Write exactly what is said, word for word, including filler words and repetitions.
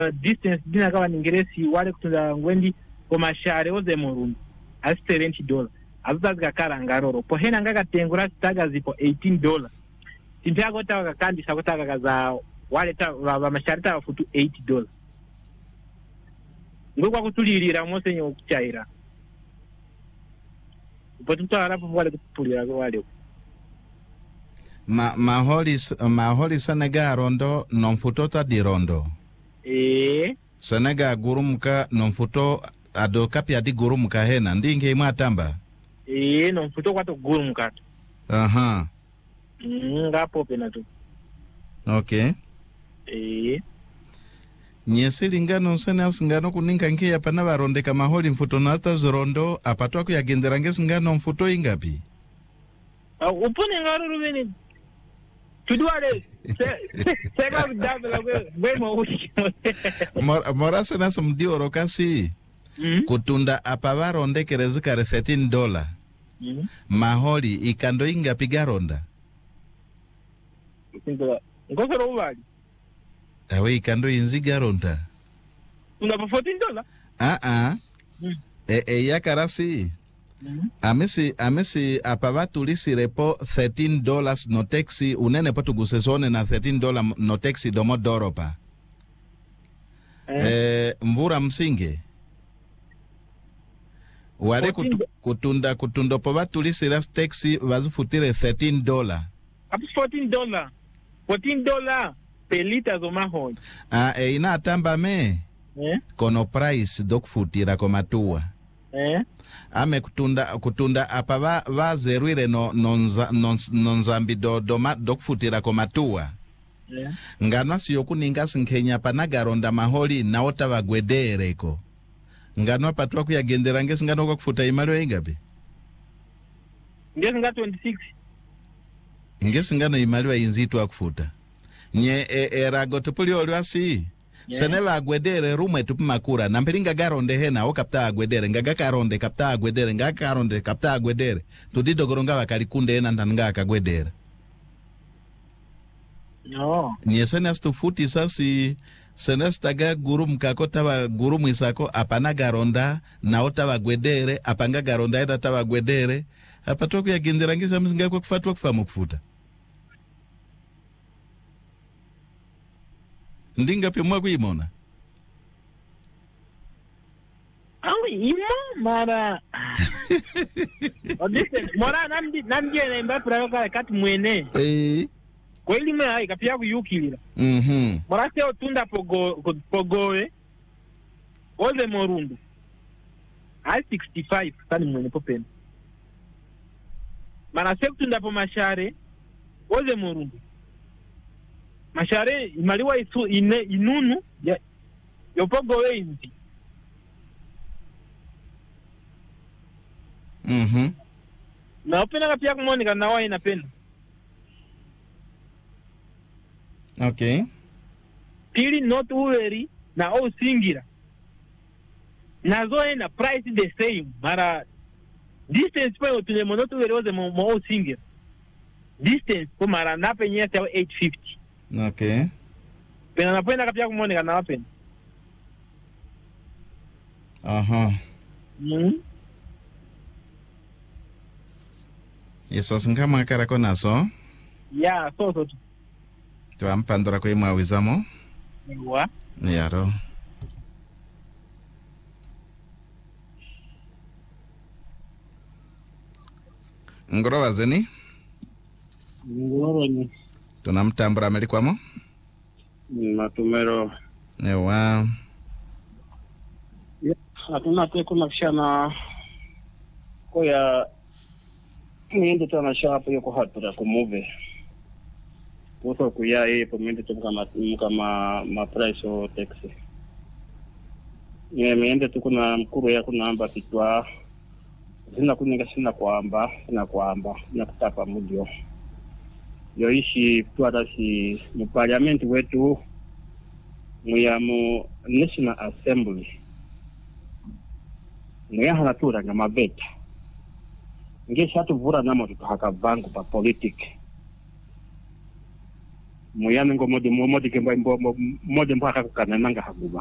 distance dina kawa ningeresi wale kutunda ngwendi komashare oze murundu asi seventy dollars azazga karangaro po hena ngaka tengura staga zipo eighteen dollars tintago taga kandi sakotaka kaza wale ta wa mashare ta futu eighty dollars ngokwa kutulirira mose nyo kuchaira potuta arapo wale kutulira wale ma maholi maholi Senegal rondo non futota di rondo eh Senegal gurumka non futo ado kapia di gurumka hena ndinge matamba eh non futo kwato gurumka aha ngapo pena tu okay eh nyesili ngano sana singano kuninga ngia pana baronde kama holi mfuto nata zrondo apatwa kuyagendera ngesingano mfuto ingapi uh, upone ngaro rubeni tudwale sega bidabela we mo mor morasa na somdio rokasi mm. kutunda apa baronde kerezika thirteen dollars mm. maholi ikando ingapi garonda ngosoro ubali awe ikando inziga ronda una fourteen dollars ah ah mm. e e yakarasi mm. amesi amesi apava tulisirepo thirteen dollars no taxi unene po tugusesone na thirteen dollars no taxi domo doropa eh, eh mvura msinge wale kutu, kutunda kutundo po vatulisira taxi vazufutire thirteen dollars up fourteen dollars fourteen dollars pelita zoma hon ah e ina tamba me eh kono price dokufutira komatua eh ame kutunda kutunda apa va vazerwire no nonza nonzambi do doma dokufutira komatua yeah. Ngana siyo kuninga sinkenya panagaronda maholi na ota bagwedereko ngano patwa kuyagendera ngesi ngano kwa kufuta imalo ingabe ngesi nga twenty-six ngesi ngano imalo inzitu akufuta nye e, erago tupuli olwasi yeah. Sene bagwedere rumwe tupumakura nampiringa garonde hena o kapta agwedere ngaga karonde kapta agwedere ngaga karonde kapta agwedere tudido goronga bakalikunde hena ndanga akagwedere no nye sene astufuti sasi sene staga gurum kakota wa gurum isako apana garonda na ota bagwedere apanga garonda eda tabagwedere apatoku ya gendera ngisa mzinga kwa kufatwa kufamu kufuta ndinga pia mwa kuimona awi imo mara odise mora namdi namjene mbapura kale kati mwene eh kwa ilime hai kapia kuyukilira mhm mora se otunda pogo pogoe oze morundu ai sixty-five tani mwene popeni mara se otunda po mashare oze morundu mashare imaliwa isu ine inunu ya yopogo wenzi mhm na opena kapia kumonika na wao inapenda okay pili not uweri na o singira nazo ena price the same mara distance po tule monoto uweri oze mo, mo o singira distance po mara napenye sa eight fifty okay pena napenda kapia kumonika na wapenda aha mm eso singama kara konaso ya so so to ampandra ko ima wizamo wa yaro ngoro wazeni ngoro ni tunamtambura melikwamo matumero ewa hatuna teko nakshana koya niende tana shapo yoko hatira kumuve kuto kuya e pomende to kama kama ma price o taxi niende tu kuna mkuru ya kuna amba kitwa zina kuninga sina kwamba sina kwamba na kutapa mudio yoishi twata si mu parliament wetu muyamu National Assembly muyahala turanga mabeta ngesha tuvura namo tukahaka vangu pa politiki muyane ngo modi modi ke mbo modi mbo akakukana nanga hakuba